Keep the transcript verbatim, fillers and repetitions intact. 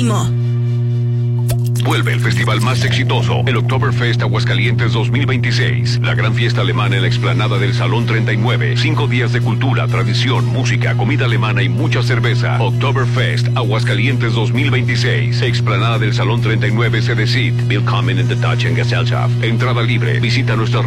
máximo. Vuelve el festival más exitoso, el Oktoberfest Aguascalientes dos mil veintiséis. La gran fiesta alemana en la explanada del Salón treinta y nueve. Cinco días de cultura, tradición, música, comida alemana y mucha cerveza. Oktoberfest Aguascalientes dos mil veintiséis. Explanada del Salón treinta y nueve, sede C I D. Willkommen in the Deutschen Gesellschaft. Entrada libre. Visita nuestras